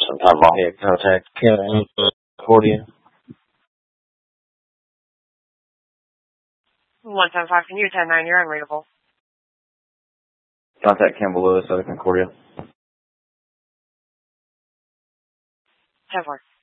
Sometime I'll hit contact Concordia. 175, can you 10-9, you're unreadable. Contact Campbell Lewis out of Concordia. 10-4.